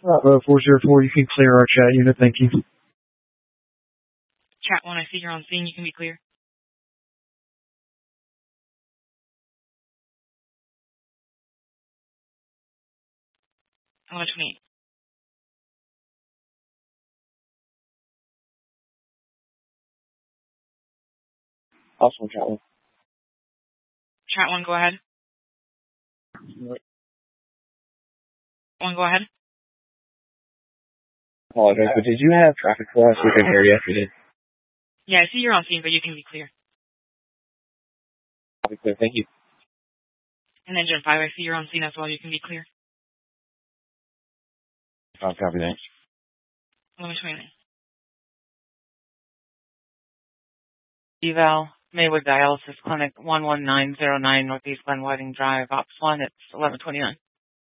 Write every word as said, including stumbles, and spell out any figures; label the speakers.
Speaker 1: Bravo four zero four, you can clear our chat unit, thank you.
Speaker 2: Chat one, I see you're on scene, you can be clear. eleven twenty-eight.
Speaker 3: Also, chat one.
Speaker 2: Chat one, go ahead. One, go ahead.
Speaker 3: Apologize, but did you have traffic for us? We couldn't hear you if you did.
Speaker 2: Yeah, I see you're on scene, but you can be clear.
Speaker 3: I'll be clear, thank you.
Speaker 2: And then Gen five, I see you're on scene as well, you can be clear.
Speaker 3: I'll copy that.
Speaker 2: eleven twenty-nine.
Speaker 4: Eval, Maywood Dialysis Clinic, one one nine zero nine Northeast Glen Whiting Drive, Ops one, it's eleven twenty-nine.